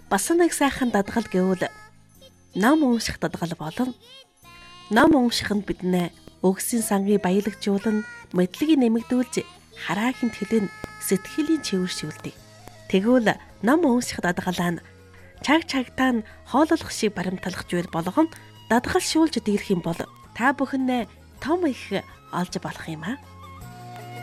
Бас нэг сайхан дадгал гэвэл ном унших дадгал болон ном унших нь биднээ өгсөн сангийг баялагжуулан мэдлэгийг нэмэгдүүлж хараахийн төлөө сэтгэлийн чивэршүүлдэг. Тэгвэл ном унших дадгалаа нь чагтаа нь хооллох шиг баримтлах зүйл болгон дадгалшуулж дээрх юм бол та бүхэн том их олж болох юм аа.